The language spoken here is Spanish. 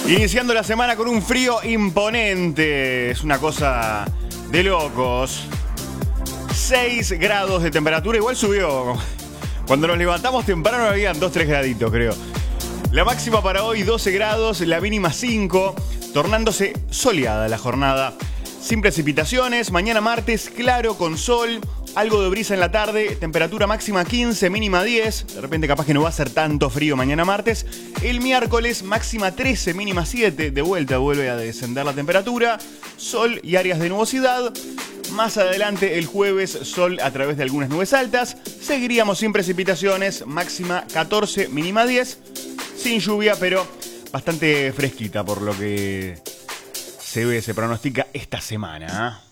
Iniciando la semana con un frío imponente. Es una cosa de locos. 6 grados de temperatura. Igual subió. Cuando nos levantamos temprano habían 2-3 graditos, creo. La máxima para hoy 12 grados, la mínima 5. Tornándose soleada la jornada. Sin precipitaciones. Mañana martes claro con sol. Algo de brisa en la tarde, temperatura máxima 15, mínima 10. De repente capaz que no va a ser tanto frío mañana martes. El miércoles máxima 13, mínima 7. De vuelta vuelve a descender la temperatura. Sol y áreas de nubosidad. Más adelante el jueves sol a través de algunas nubes altas. Seguiríamos sin precipitaciones, máxima 14, mínima 10. Sin lluvia, pero bastante fresquita por lo que se pronostica esta semana.